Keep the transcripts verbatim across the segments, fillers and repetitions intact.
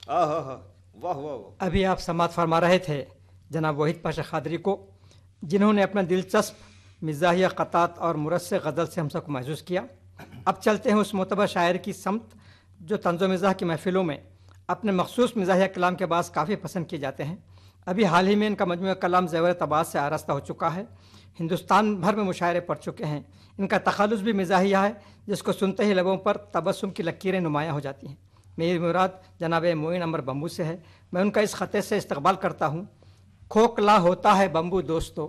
आहा हा, वाह वाह वाह। अभी आप समात फरमा रहे थे जनाब वहीद पाशा खादरी को, जिन्होंने अपना दिलचस्प मिजाहिया क़तात और मुरस्से गज़ल से हम सबको महसूस किया। अब चलते हैं उस मोतबर शायर की समत जो तंज़ो मिज़ाह की महफ़िलों में अपने मखसूस मिजाहिया कलाम के बास काफ़ी पसंद किए जाते हैं। अभी हाल ही में इनका मजमूआ कलाम ज़ेवर तबास से आरास्ता हो चुका है। हिंदुस्तान भर में मुशायरे पढ़ चुके हैं। इनका तखल्लुस भी मिजाहिया है, जिसको सुनते ही लबों पर तबस्सुम की लकीरें नुमायाँ हो जाती हैं। मेरी मुराद जनाब मोइन अमर बम्बू से है। मैं उनका इस खते से इस्तकबाल करता हूँ। खोखला होता है बम्बू दोस्तों,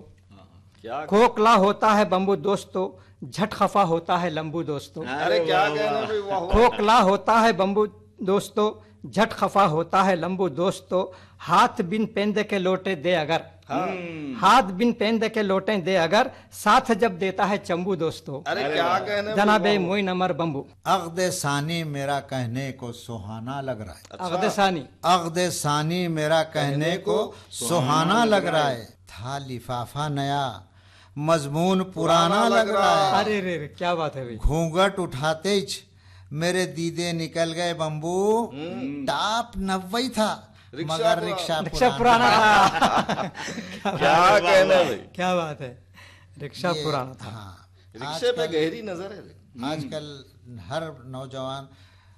खोखला होता है बम्बू दोस्तों, झट खफा होता है लंबू दोस्तों। अरे क्या कहना भाई, वाह वाह। खोखला होता है बम्बू दोस्तों, झट खफा होता है लंबू दोस्तों, हाथ बिन पेंदे के लोटे दे अगर, हाँ। हाथ बिन पेंदे के लोटे दे अगर, साथ जब देता है चंबू दोस्तों। अरे क्या कहना जनाब मोइन अमर बम्बू। अक़्द सानी मेरा कहने को सुहाना लग रहा है। अच्छा। अक़्द सानी, अक़्द सानी मेरा कहने को सुहाना लग रहा है। था लिफाफा नया मजमून पुराना लग रहा है। अरे रे रे क्या बात है भाई। घूंघट उठाते ही मेरे दीदे निकल गए बम्बू। टाप नब्बे था मगर रिक्शा रिक्शा पुराना था। क्या कहना भाई, क्या बात है, रिक्शा ये- पुराना था। हाँ, रिक्शे पे गहरी नजर है। आजकल हर नौजवान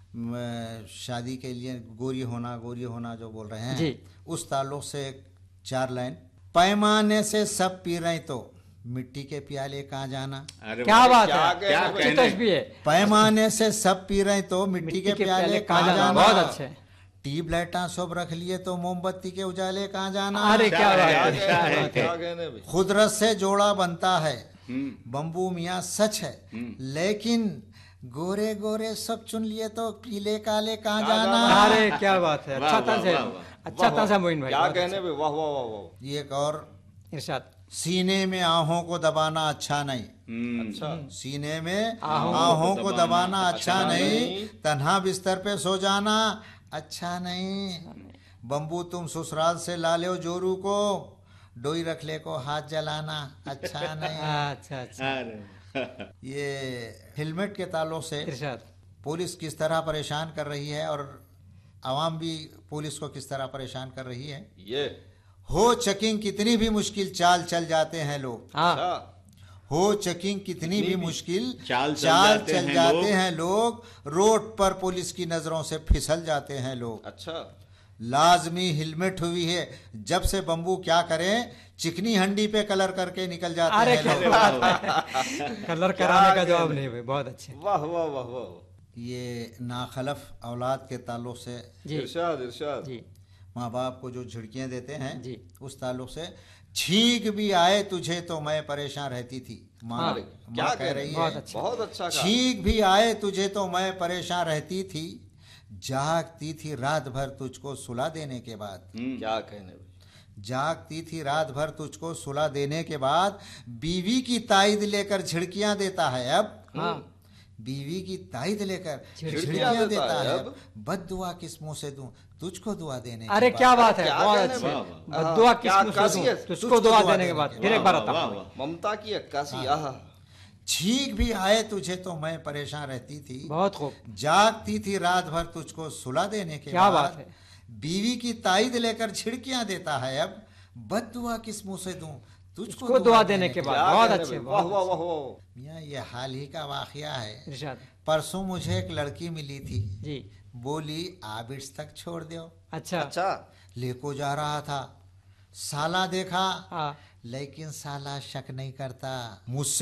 म, शादी के लिए गोरी होना गोरी होना जो बोल रहे हैं जी। उस ताल्लुक से एक चार लाइन। पैमाने से सब पी रहे तो मिट्टी के प्याले कहाँ जाना। क्या बात क्या है, कहना अच्छी तशबीह है। पैमाने से सब पी रहे तो मिट्टी के प्याले कहाँ जाना। बहुत अच्छे। ट्यूब लाइटा सब रख लिए तो मोमबत्ती के उजाले कहाँ जाना। अरे क्या बात क्या है, कहना भाई, क्या कहना भाई। खुदरत से जोड़ा बनता है बम्बू मियाँ सच है, लेकिन गोरे गोरे सब चुन लिए तो पीले काले कहाँ जाना। अरे क्या बात है, अच्छा था से, अच्छा था से मोइन भाई। क्या बहुत कहने भाई, वाह वाह वाह वाह। ये एक और अच्छा। इरशाद। सीने में आहों को दबाना अच्छा नहीं। अच्छा। सीने में आहों को दबाना अच्छा नहीं, तन्हा बिस्तर पे सो जाना अच्छा नहीं। बम्बू तुम ससुराल से ला ले जोरू को, डोई रख ले को हाथ जलाना अच्छा नहीं। अच्छा अच्छा। ये हेलमेट के ताल्लुक से इरशाद। पुलिस किस तरह परेशान कर रही है और आवाम भी पुलिस को किस तरह परेशान कर रही है। ये हो चेकिंग कितनी भी मुश्किल चाल चल जाते हैं लोग। हाँ। अच्छा। हो चेकिंग कितनी भी मुश्किल चाल चल चाल जाते चल हैं जाते लोग। हैं लोग, रोड पर पुलिस की नजरों से फिसल जाते हैं लोग। अच्छा। लाजमी हेलमेट हुई है जब से बम्बू क्या करें, चिकनी हंडी पे कलर करके निकल जाते अरे हैं क्या लोग। बात है, कलर कराने का जवाब नहीं भाई, बहुत अच्छे। वाह वाह वाह वाह। ये नाखलफ औलाद के ताल्लुक से जी इरशाद इरशाद। जी माँ बाप को जो झिड़कियाँ देते हैं जी। उस ताल्लुक से, छींक भी आए तुझे तो मैं परेशान रहती थी। माँ हाँ, क्या माँ कह कह रही रही बहुत है, अच्छा। बहुत अच्छा कहा। छींक भी आए तुझे तो मैं परेशान रहती थी, जागती थी रात भर तुझको सुला देने के बाद। क्या कहने भाई। जागती थी रात भर तुझको सुला देने के बाद, बीवी की ताइद लेकर झिड़कियां देता है अब। हाँ। बीवी की ताइद लेकर झिड़कियां झिड़कियां देता देता है है अब। अब। बद दुआ किस मुंह से दूं तुझको दुआ देने के अरे बाद। क्या बात है, क्या बहुत कहने अच्छे। भाई। बद्दुआ हाँ, क्या किस मुंह से दूं, खासियत। तुझको दुआ देने के बाद। फिर एक बार आता हूँ। ममता की अक्कासी। आहा। छींक भी आए तुझे तो मैं परेशान रहती थी, बहुत खूब। जागती थी रात भर तुझको सुला देने के क्या बाद। बात है। बीवी की ताइद लेकर झिड़कियां देता है अब, बद दुआ किस मुंह से दूं तुझको उसको दुआ देने के बाद। क्या बहुत कहने अच्छे, भाई, वाह बहुत वाह अच्छे। वाह वाह। मियाँ ये हाल ही का वाकया है। इरशाद। परसों मुझे एक लड़की मिली थी, जी। बोली आबिड्स तक छोड़ दो। अच्छा। अच्छा। लेको जा रहा था, साला देखा हाँ। लेकिन साला शक नहीं करता, मुझसे